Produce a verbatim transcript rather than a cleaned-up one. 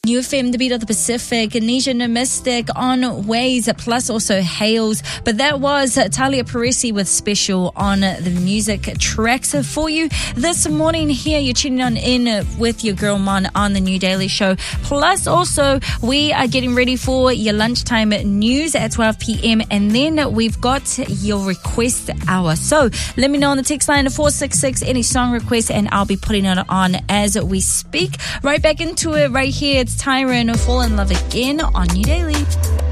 U F M, the beat of the Pacific, Nisha Mystic on Ways, plus also Hales. But that was Talia Parisi with Special on the music tracks for you this morning. Here you're tuning on in with your girl Mon on the New Daily Show. Plus also we are getting ready for your lunchtime news at twelve p.m. and then we've got your request hour. So let me know on the text line four six six any song request and I'll be putting it on as we speak. Right back into it right here. It's Tyron, Fall in Love Again on New Daily.